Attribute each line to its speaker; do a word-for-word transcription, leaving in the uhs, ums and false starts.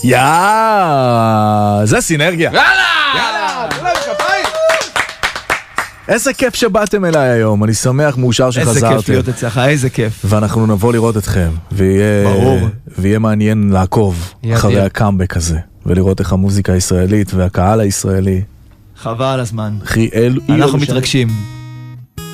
Speaker 1: יאה, זה סינרגיה.
Speaker 2: יאללה! יאללה! תנו להם כפיים!
Speaker 1: איזה כיף שבאתם אליי היום, אני שמח, מאושר שחזרתם.
Speaker 3: איזה כיף להיות אצלך, איזה כיף.
Speaker 1: ואנחנו נבוא לראות אתכם, ויהיה,
Speaker 3: ברור.
Speaker 1: ויהיה מעניין לעקוב
Speaker 3: יהיה
Speaker 1: אחרי
Speaker 3: יהיה.
Speaker 1: הקאמבק הזה, ולראות איך המוזיקה הישראלית והקהל הישראלי.
Speaker 3: חבל הזמן.
Speaker 1: אחי, אלו...
Speaker 3: אנחנו מתרגשים.